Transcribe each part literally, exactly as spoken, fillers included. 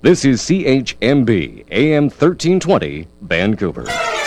This is C H M B A M thirteen twenty Vancouver。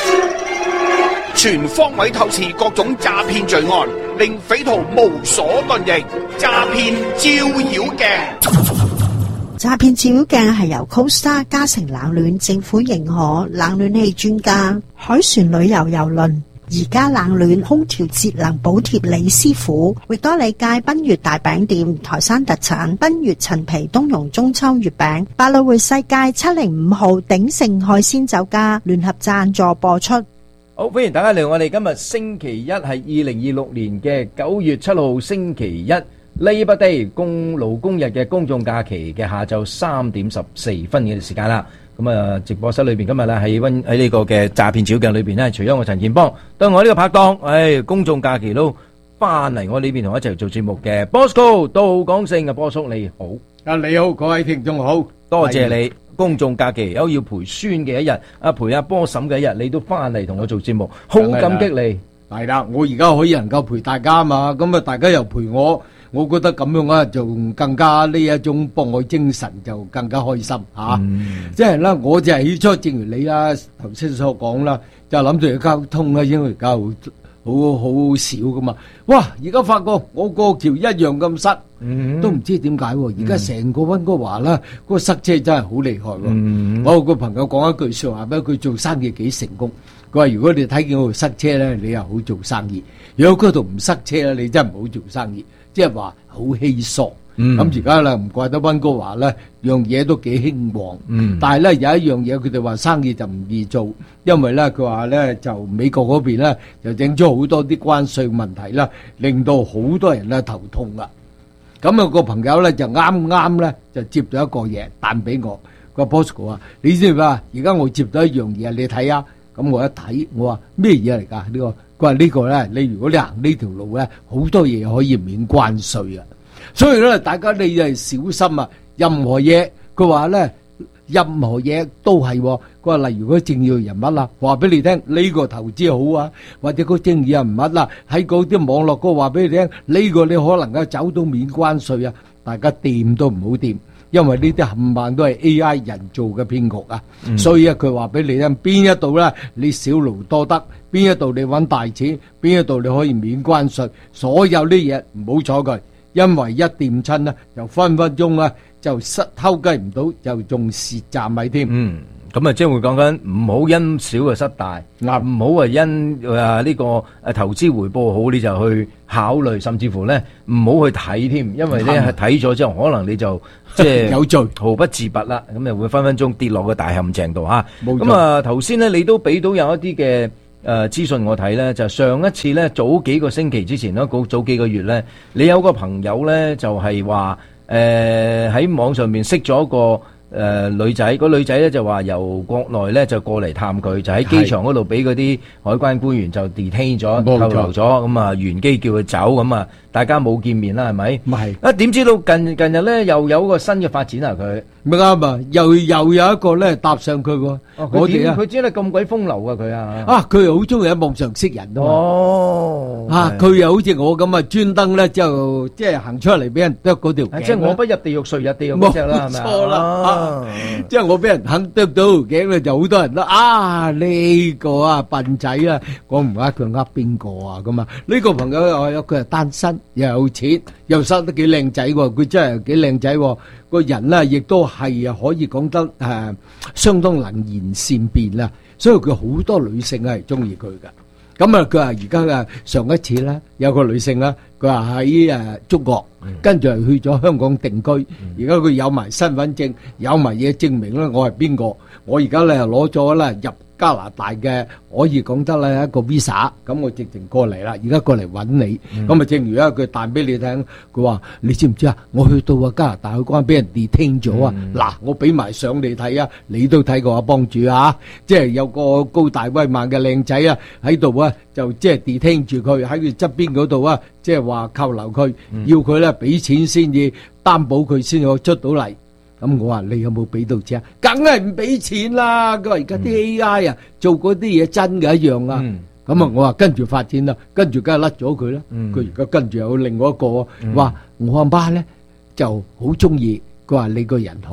全方位透視各種詐騙罪案，令匪徒無所遁形。詐騙照妖鏡， 詐騙照妖鏡係由 Costa 嘉誠冷暖政府認可冷暖氣專家海船旅遊郵輪而家冷暖空調節能補貼李師傅，域多利街賓悅大餅店台山特產賓悅陳皮冬蓉中秋月餅，百老匯世界七零五號鼎盛海鮮酒家聯合贊助播出。 好，歡迎大家嚟我哋今日星期一係二零二六年嘅九月七號星期一 Labor Day 公勞工日嘅公眾假期嘅下晝三點十四分嘅時間啦。咁啊，直播室裏邊今日咧喺溫喺呢個嘅詐騙小鏡裏邊咧，除咗我陳健邦，對我呢個拍檔，唉，公眾假期都翻嚟我呢邊同我一齊做節目嘅 Bosco 杜廣勝啊，波叔你好， 啊你好，各位聽眾好， 多謝你。公眾假期有要陪孫嘅一日，啊陪阿波嬸嘅一日，你都翻嚟同我做節目，好感激你。 係啦，我而家可以能夠陪大家嘛，咁啊大家又陪我，我覺得咁樣啊，就更加呢一種博愛精神就更加開心嚇。即係咧，我就係起初正如你啦頭先所講啦，就諗住交通咧，因為而家好好好少噶嘛。哇！而家發覺我個橋一樣咁塞，都唔知點解喎。而家成個溫哥華啦，嗰個塞車真係好厲害喎。我有個朋友講一句説話俾佢做生意幾成功。佢話：如果你睇見嗰度塞車咧，你又好做生意；如果嗰度唔塞車咧，你真係唔好做生意。即係話好稀疏。咁而家啦，唔怪得溫哥華咧，樣嘢都幾興旺。嗯、但係咧有一樣嘢，佢哋話生意就唔易做，因為咧佢話咧就美國嗰邊咧就整咗好多啲關稅問題啦，令到好多人咧頭痛啦。咁有個朋友咧就啱啱咧就接咗一個嘢彈俾我，個 Bosco 啊，你知唔知啊？而家我接到一樣嘢，你睇下。咁我一睇，我話咩嘢嚟㗎？呢個佢話呢個咧，你如果你行呢條路咧，好多嘢可以免關稅啊！所以咧，大家你係小心啊！任何嘢，佢話咧，任何嘢都係。佢話例如嗰政要人物啦，話俾你聽呢個投資好啊，或者嗰政要人物啦，喺嗰啲網絡嗰個話俾你聽呢個你可能夠走到免關稅啊！大家掂都唔好掂。因為呢啲冚唪唥都係 A I 人做嘅騙局啊，嗯、所以啊佢話俾你聽，邊一度咧你少勞多得，邊一度你揾大錢，邊一度你可以免關稅，所有啲嘢唔好睬佢，因為一掂親咧，就分分鐘咧就失偷雞唔到，就仲蝕賺米添。嗯， 咁啊即係會講緊唔好因小就失大，唔好啊因啊呢個誒投資回報好你就去考慮，甚至乎咧唔好去睇添，因為咧係睇咗之後可能你就。即係有罪，毫不自拔啦，咁又會分分鐘跌落個大陷阱度嚇。咁啊，頭先咧你都俾到有一啲嘅誒資訊我睇咧，就上一次咧早幾個星期之前咧，早幾個月咧，你有個朋友咧就係話誒喺網上面識咗個誒女仔，個女仔咧就話由國內咧就過嚟探佢，就喺機場嗰度俾嗰啲海關官員就 detain 咗，扣留咗，咁啊原機叫佢走，咁啊。大家冇見面啦，係咪？唔係啊！點知道近近日咧又有個新嘅發展啊？佢咪啱啊！又又有一個咧搭上佢喎。 我哋啊，佢知得咁鬼風流啊！佢啊， 啊佢又好中意喺網上識人啊嘛。 哦， 啊佢又好似我咁啊，專登咧就即係行出嚟俾人剁嗰條頸。 即係我不入地獄誰入地獄嗰隻啦，係咪啊？ 錯啦！即係我俾人肯剁到條頸咧，就好多人都啊呢個啊笨仔啊，我唔呃佢呃邊個啊咁啊？呢個朋友又有佢係單身。又有錢，又生得幾靚仔喎！佢真係幾靚仔喎，個人咧亦都係啊，可以講得誒，相當能言善辯啦。所以佢好多女性係中意佢噶。咁啊，佢話而家啊，上一次咧有個女性啦，佢話喺誒中國，跟住係去咗香港定居。而家佢有埋身份證，有埋嘢證明咧，我係邊個？我而家咧又攞咗咧入加拿大嘅可以講得咧一個 visa， 咁我直情過嚟啦，而家過嚟揾你，咁啊正如咧佢彈俾你聽，佢話你知唔知啊？我去到啊加拿大海關俾人 detain 咗啊！嗱，我俾埋相你睇啊，你都睇過啊，幫主啊，即係有個高大威猛嘅靚仔啊喺度啊，就即係 detain 住佢喺佢側邊嗰度啊，即係話扣留佢，要佢咧俾錢先至擔保佢先可以出到嚟。咁我話你有冇俾到錢啊？梗係唔俾錢啦！佢話而家啲 A I 啊，做嗰啲嘢真嘅一樣啊。咁啊，我話跟住發展啦，跟住梗係甩咗佢啦。佢而家跟住有另外一個話，我阿媽咧就好中意，佢話你個人好，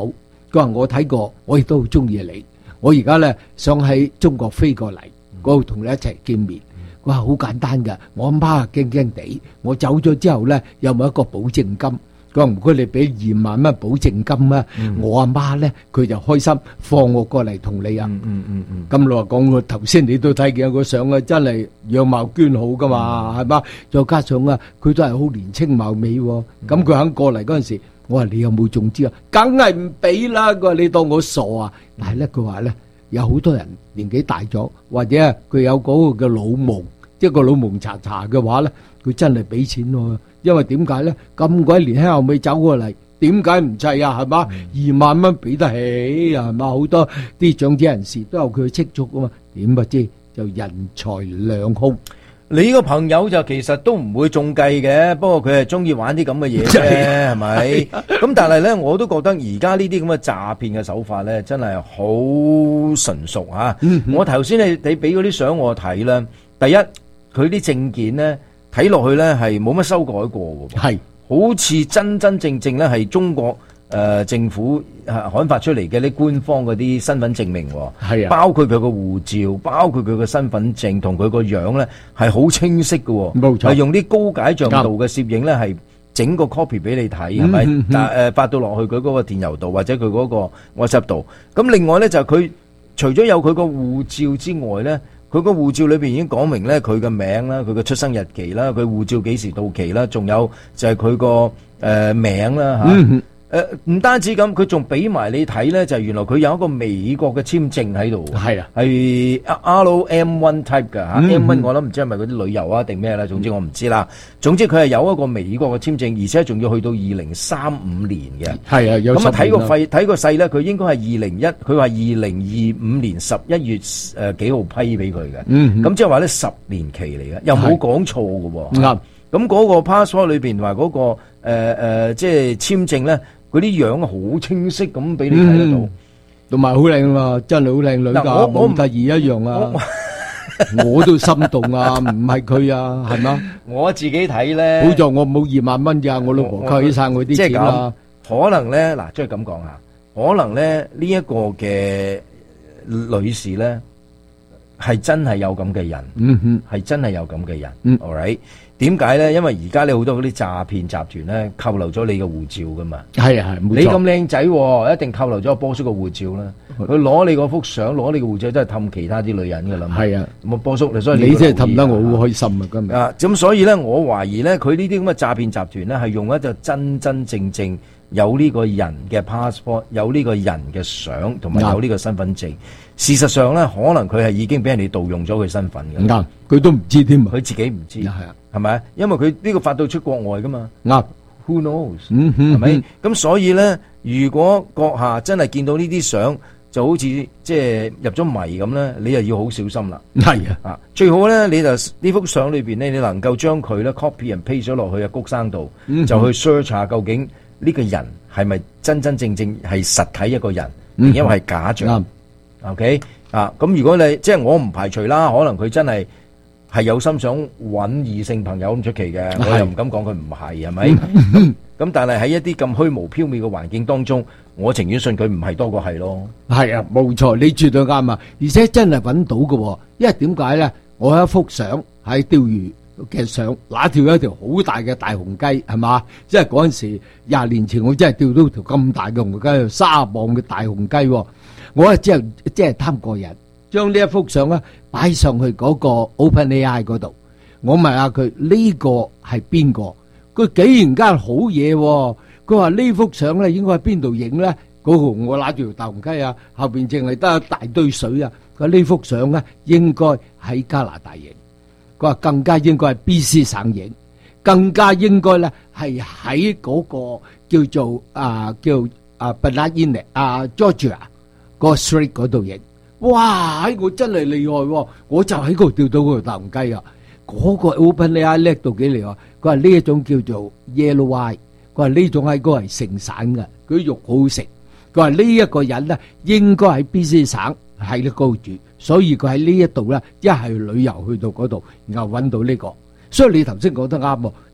佢話我睇過，我亦都好中意你。我而家咧想喺中國飛過嚟，嗰度同你一齊見面。佢話好簡單㗎，我阿媽啊驚驚地，我走咗之後咧有冇一個保證金？佢話唔該你俾二萬蚊保證金啊！我阿媽咧佢就開心放我過嚟同你啊！ 嗯嗯嗯， 咁老實講，我頭先你都睇見個相啊，真係樣貌娟好噶嘛，係嘛？再加上啊，佢都係好年青貌美喎。咁佢肯過嚟嗰陣時，我話你有冇中招啊？梗係唔俾啦！佢話你當我傻啊！但係咧，佢話咧有好多人年紀大咗，或者啊佢有嗰個嘅老蒙，即係個老蒙查查嘅話咧，佢真係俾錢喎。因為點解咧？咁鬼年輕後尾走過嚟，點解唔制啊？係嘛？二萬蚊俾得起啊？係嘛？好多啲長者人士都有佢嘅積蓄噶嘛？點不知就人財兩空。 你個朋友就其實都唔會中計嘅，不過佢係中意玩啲咁嘅嘢啫，係咪？咁但係咧，我都覺得而家呢啲咁嘅詐騙嘅手法咧，真係好純熟吓。我頭先你你俾嗰啲相我睇啦，第一佢啲證件咧。睇落去咧係冇乜修改過嘅，係好似真真正正咧係中國誒、呃、政府刊發出嚟嘅啲官方嗰啲身份證明，係啊，包括佢個護照，包括佢個身份證同佢個樣咧係好清晰嘅，冇錯，係用啲高解像度嘅攝影咧係整個 copy 俾你睇，係咪？嗯嗯、但誒、呃、發到落去佢嗰個電郵度或者佢嗰個 WhatsApp 度，咁另外咧就係佢除咗有佢個護照之外咧。佢個護照裏邊已經講明咧，佢嘅名啦，佢嘅出生日期啦，佢護照幾時到期啦，仲有就係佢個誒名啦嚇。嗯誒唔單止咁，佢仲俾埋你睇咧，就係原來佢有一個美國嘅簽證喺度。係啊，係 R M one type 㗎嚇。M one 我諗唔知係咪嗰啲旅遊啊定咩啦，總之我唔知啦。總之佢係有一個美國嘅簽證，而且仲要去到二零三五年嘅。係啊，有咁啊睇個費睇個勢咧，佢應該係二零一，佢話二零二五年十一月誒幾號批俾佢嘅。嗯，咁即係話咧十年期嚟嘅，又冇講錯㗎喎。啱。咁嗰個 passport 裏邊話嗰個誒誒即係簽證咧。嗰啲樣好清晰咁俾你睇得到，同埋好靚啊，真係好靚女㗎，模特兒一樣啊！我都心動啊，唔係佢啊，係嘛？我自己睇咧，好在我冇二萬蚊咋，我老婆扣起晒我啲錢啦。可能咧，嗱，即係咁講下，可能咧呢一個嘅女士咧係真係有咁嘅人，嗯哼，係真係有咁嘅人，嗯 all right。點解咧？因為而家你好多嗰啲詐騙集團咧，扣留咗你嘅護照噶嘛。係啊係，你咁靚仔，一定扣留咗波叔嘅護照啦。佢攞你嗰幅相，攞你嘅護照，真係氹其他啲女人噶啦。係啊，咁啊波叔，所以你真係氹得我好開心啊！今日啊，咁所以咧，我懷疑咧，佢呢啲咁嘅詐騙集團咧，係用一隻真真正正有呢個人嘅 passport， 有呢個人嘅相，同埋有呢個身份證。事實上咧，可能佢係已經俾人哋盜用咗佢身份嘅。啱，佢都唔知添，佢自己唔知。係啊。係咪？因為佢呢個發到出國外噶嘛？啱 ，Who knows？嗯哼，係咪？咁所以咧，如果閣下真係見到呢啲相，就好似即係入咗迷咁咧，你又要好小心啦。係啊，啊最好咧，你就呢幅相裏邊咧，你能夠將佢咧 copy and paste 咗落去啊谷生度，嗯、就去 search 下究竟呢個人係咪真真正正係實體一個人，嗯、因為係假象。嗯、OK 啊，咁如果你即係我唔排除啦，可能佢真係。係有心想揾異性朋友咁出奇嘅，我又唔敢講佢唔係，係咪？咁但係喺一啲咁虛無縹緲嘅環境當中，我情願信佢唔係多過係咯。係啊，冇錯，你絕對啱啊！而且真係揾到嘅，因為點解咧？我有一幅相喺釣魚嘅相，嗱釣一條好大嘅大紅雞，係嘛？即係嗰陣時廿年前，我真係釣到條咁大嘅紅雞，卅磅嘅大紅雞。我啊即係即係貪過癮。將呢一幅相咧擺上去嗰個 OpenAI 嗰度，我問下佢呢個係邊個？佢竟然間好嘢，佢話呢幅相咧應該喺邊度影咧？嗰個我揦住條大紅雞啊，後邊淨係得一大堆水啊。佢話呢幅相咧應該喺加拿大影，佢話更加應該係 B C 省影，更加應該咧係喺嗰個叫做啊叫啊 Ballina 啊 Georgia 個 Strait 嗰度影。哇！我真係厲害，我就喺嗰度釣到嗰條大紅雞啊！嗰個 OpenAI 叻到幾厲害，佢話呢一種叫做 Yellow Eye，佢話呢種喺嗰個係盛產嘅，佢啲肉好好食。佢話呢一個人咧應該喺 B C 省喺呢高住，所以佢喺呢一度咧一係旅遊去到嗰度，然後揾到呢個。所以你頭先講得啱喎，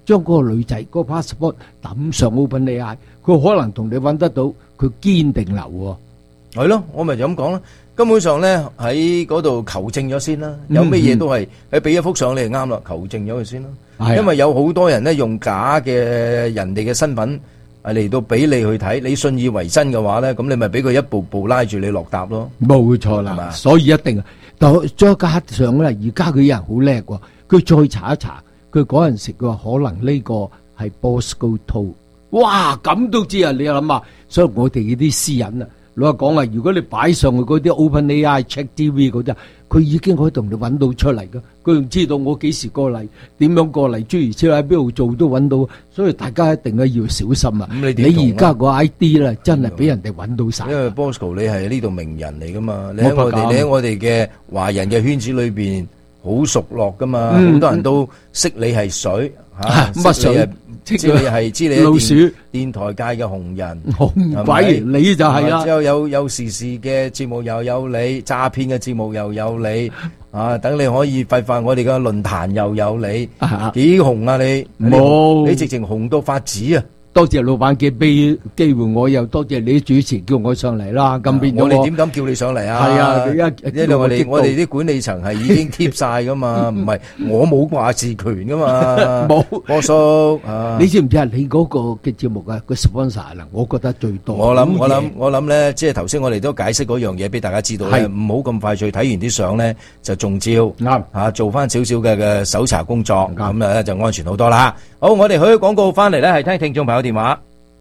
將嗰個女仔嗰個 passport 抌上 OpenAI，佢可能同你揾得到，佢堅定留喎。 係咯，我咪就咁講啦。根本上咧喺嗰度求證咗先啦，有咩嘢都係你俾一幅相你係啱啦，求證咗佢先啦。因為有好多人咧用假嘅人哋嘅身份係嚟到俾你去睇，你信以為真嘅話咧，咁你咪俾佢一步步拉住你落搭咯。 冇錯啦，所以一定。但再加上咧，而家佢有人好叻喎，佢再查一查，佢嗰陣時佢話可能呢個係 Bosco Toe， 哇咁都知啊！你諗下，所以我哋呢啲私隱啊，老實講啊，如果你擺上去嗰啲 OpenAI Check T V 嗰啲，佢已經可以同你揾到出嚟噶，佢仲知道我幾時過嚟，點樣過嚟，諸如此類喺邊度做都揾到，所以大家一定咧要小心啊！你你而家個 I D 咧真係俾人哋揾到晒， 因為 Bosco 你係呢度名人嚟噶嘛，你喺我哋你喺我哋嘅華人嘅圈子裏邊好熟絡噶嘛，好、嗯、多人都識你係水嚇，乜、啊、水？知你係知你老鼠電台界嘅紅人，紅鬼你就係啦。 之後有有時事嘅節目又有你，詐騙嘅節目又有你，啊，等你可以廢發我哋嘅論壇又有你，幾紅啊你？冇，你直情紅到發紫啊！ 多謝老闆嘅俾機會，我又多謝你啲主持叫我上嚟啦。咁變咗我哋點敢叫你上嚟啊？係啊，因為我哋我哋啲管理層係已經貼晒噶嘛，唔係我冇話事權噶嘛。冇，波叔，你知唔知啊？你嗰個嘅節目啊，個 sponsor 嗱，我覺得最多。我諗我諗我諗咧，即係頭先我哋都解釋嗰樣嘢俾大家知道咧，唔好咁快脆睇完啲相咧就中招。啱嚇，做翻少少嘅嘅搜查工作，咁啊就安全好多啦。好，我哋去廣告翻嚟咧，係聽聽眾朋友電話。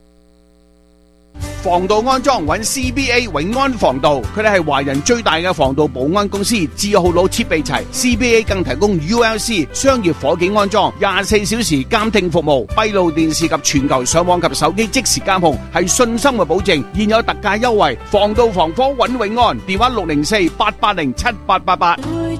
防盜安裝揾 C B A 永安防盜，佢哋係華人最大嘅防盜保安公司，字號佬設備齊 ，C B A 更提供 U L C 商業火警安裝，廿四小時監聽服務，閉路電視及全球上網及手機即時監控，係信心嘅保證。現有特價優惠，防盜防火揾永安，電話六零四八八零七八八八。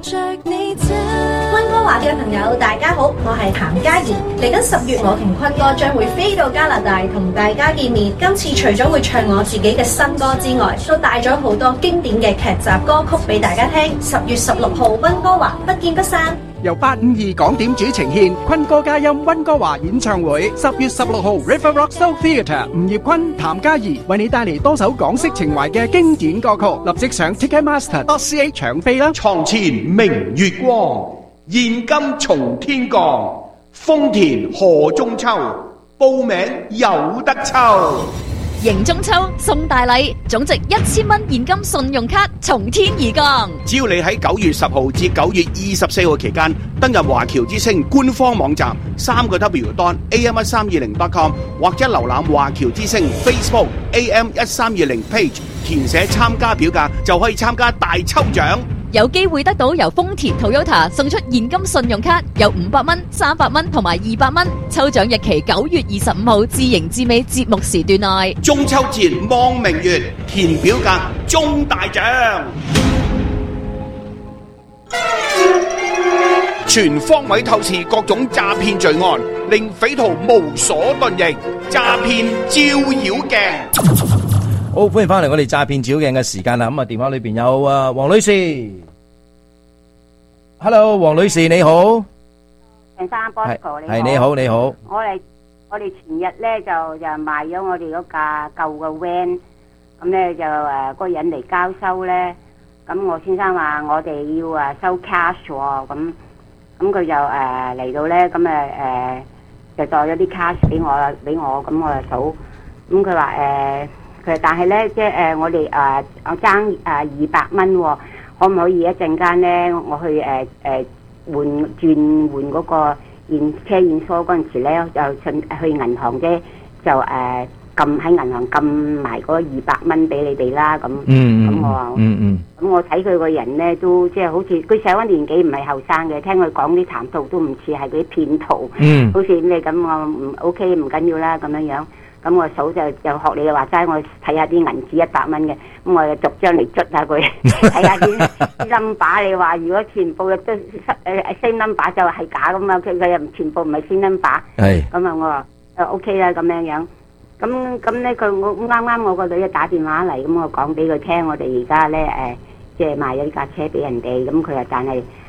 溫哥華嘅朋友大家好，我係譚嘉怡。嚟緊十月，我同坤哥將會飛到加拿大同大家見面。今次除咗會唱我自己嘅新歌之外，都帶咗好多經典嘅劇集歌曲俾大家聽。十月十六號溫哥華不見不散。 由八五二港點主呈獻坤哥佳音溫哥華演唱會，十月十六號 River Rock Soul Theatre， 吳業坤、譚嘉怡為你帶嚟多首港式情懷嘅經典歌曲，立即上 Ticketmaster dot C A 搶飛啦！ 床前明月光，現金從天降，豐田賀中秋，報名有得抽。 迎中秋送大禮，總值一千蚊現金信用卡從天而降。 只要你喺九月十號至九月二十四號期間登入華僑之星官方網站三個 W dot A M 一三二零 dot com 或者瀏覽華僑之星 Facebook A M 一三二零 page， 填寫參加表格就可以參加大抽獎。 有機會得到由豐田 Toyota 送出現金信用卡，有五百蚊、三百蚊同埋二百蚊。抽獎日期九月二十五號至迎至尾節目時段內。 中秋節望明月，填表格中大獎。全方位透視各種詐騙罪案，令匪徒無所遁形。詐騙照妖鏡。 好，歡迎翻嚟我哋詐騙照鏡嘅時間啦。咁啊，電話裏邊有啊黃女士 ，Hello， 黃女士你好， 陳生 Bosco 你好， 係你好你好。 我哋我哋前日咧就就賣咗我哋嗰架舊嘅 van， 咁咧就誒嗰個人嚟交收咧，咁我先生話我哋要誒收 cash 喎，咁咁佢就誒嚟到咧，咁誒誒就帶咗啲 cash 俾我俾我，咁我就數，咁佢話誒。但係咧，即係誒，我哋誒我爭誒二百蚊喎，可唔可以一陣間咧，我去誒誒換轉換嗰個驗車驗疏嗰陣時咧，就順去銀行啫，就誒撳喺銀行撳埋嗰二百蚊俾你哋啦，咁咁我話，嗯嗯，咁我睇佢個人咧都即係好似佢上咗年紀唔係後生嘅，聽佢講啲談吐都唔似係嗰啲騙徒，嗯，好似你咁我唔 OK 唔緊要啦咁樣樣。咁我數就就學你話齋，我睇下啲銀紙一百蚊嘅，咁我就逐張嚟捽下佢，睇下啲 number。你話如果全部都誒 same number 就係假咁啊？佢佢又全部唔係 same number。係。咁啊，我話誒 OK 啦，咁樣樣。咁咁咧，佢我啱啱我個女就打電話嚟，咁我講俾佢聽，我哋而家咧誒，即係賣咗呢架車俾人哋，咁佢又但係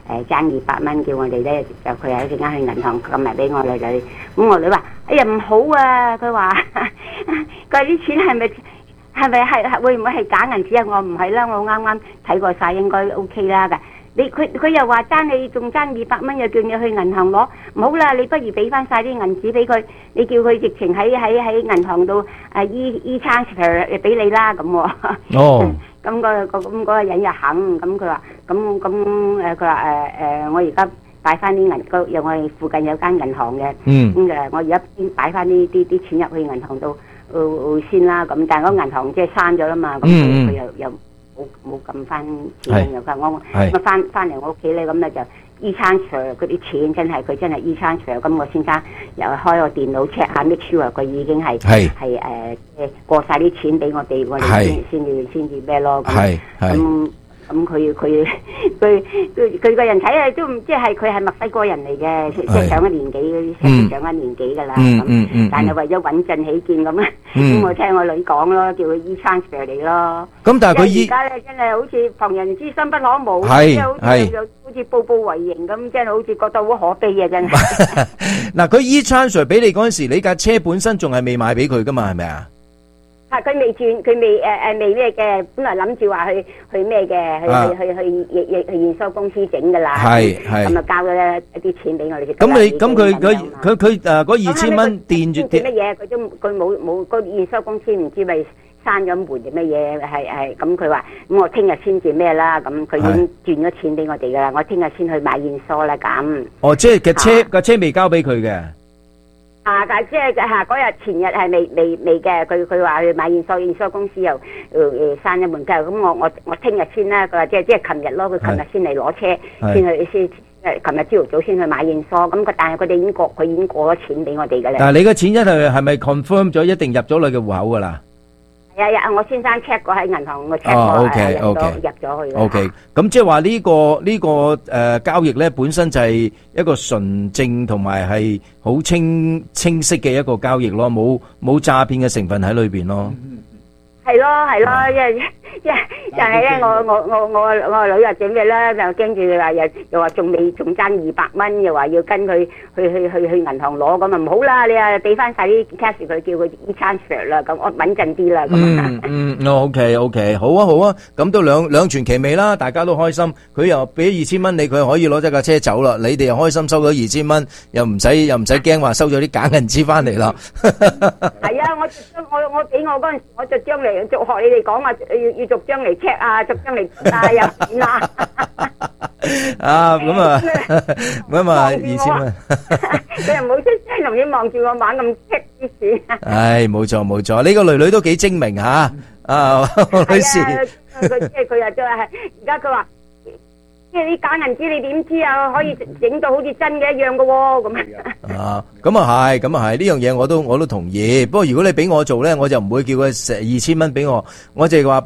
誒爭二百蚊，叫我哋咧就佢係一陣間去銀行撳埋俾我女女。咁我女話：哎呀唔好啊！佢話佢啲錢係咪係咪係會唔會係假銀紙啊？我唔係啦，我啱啱睇過晒，應該 OK 啦㗎。你佢佢又話爭你仲爭二百蚊，又叫你去銀行攞，唔好啦，你不如俾翻晒啲銀紙俾佢，你叫佢直情喺喺喺銀行度誒 e e transfer 俾你啦咁喎。 哦， 咁個個咁嗰個人又肯，咁佢話咁咁誒，佢話誒誒，我而家擺翻啲銀，個有我哋附近有間銀行嘅，咁誒我而家先擺翻啲啲啲錢入去銀行度誒先啦，咁但係嗰銀行即係閂咗啦嘛，咁佢佢又又。冇冇撳翻錢又㗎，我我翻翻嚟我屋企咧，咁咧就 e-transfer 嗰啲錢真係佢真係 e-transfer，咁我先生又開個電腦 check 下 make sure 佢已經係係係誒過晒啲錢俾我哋，我哋先先至先至咩咯，咁咁咁佢佢佢佢佢個人睇啊都唔即係佢係墨西哥人嚟嘅，即係上咗年紀嗰啲上咗年紀㗎啦，咁但係為咗穩陣起見咁啊，咁我聽我女講咯，叫佢 e-transfer 嚟咯。 咁但係佢而家咧真係好似旁人之心不可無， 係即係好似又好似步步為營咁，真係好似覺得好可悲啊！真係。 嗱，佢 e-transfer 俾你嗰陣時，你架車本身仲係未買俾佢㗎嘛？係咪啊？ 係佢未轉，佢未誒誒未咩嘅，本來諗住話去去咩嘅，去去去去去去驗收公司整㗎啦。係係。咁啊交咗一啲錢俾我哋。咁你咁佢佢佢佢誒嗰二千蚊墊住啲乜嘢？佢都佢冇冇個驗收公司唔知咪閂咗門定乜嘢？係係咁佢話咁我聽日先至咩啦？咁佢已經轉咗錢俾我哋㗎啦，我聽日先去買驗收啦咁。哦，即係嘅車個車未交俾佢嘅。啊！但係即係嚇嗰日前日係未未未嘅，佢佢話去買驗收，驗收公司又誒誒閂咗門之後，咁我我我聽日先啦。佢話即係即係琴日咯，佢琴日先嚟攞車，先去先誒，琴日朝頭早先去買驗收。咁佢但係佢哋已經過，佢已經過咗錢俾我哋嘅啦。但係你嘅錢一係係咪 confirm 咗一定入咗你嘅戶口㗎啦？係啊！我先生 check 過喺銀行，我 check 過入咗入咗去。O K，咁即係話呢個呢個誒交易咧，本身就係一個純正同埋係好清清晰嘅一個交易咯，冇冇詐騙嘅成分喺裏邊咯。係咯係咯，因為因為就係咧，我我我我我個女又整咩咧，就驚住佢話又又話仲未仲爭二百蚊，又話要跟佢去去去去銀行攞，咁啊唔好啦，你啊俾翻晒啲 cash 佢，叫佢 e-transfer 啦，咁我穩陣啲啦。嗯嗯，哦 OK OK，好啊好啊，咁都兩兩全其美啦，大家都開心。佢又俾二千蚊你，佢可以攞咗架車走啦，你哋又開心收咗二千蚊，又唔使又唔使驚話收咗啲假銀紙翻嚟啦。係啊，我我我俾我嗰陣時，我就將嚟逐學你哋講話，要要逐張嚟 check 啊，逐張嚟帶入錢啊。啊，咁啊，咁啊，二千蚊。佢又冇出聲，同你望住我玩咁 check 啲錢。唉，冇錯冇錯，呢個女女都幾精明吓，啊，女士。係啊，佢即係佢又即係，而家佢話。即係啲假銀紙，你點知啊？可以整到好似真嘅一樣嘅喎，咁啊，咁啊係，咁啊係，呢樣嘢我都我都同意。不過如果你俾我做咧，我就唔會叫佢成二千蚊俾我，我淨係話。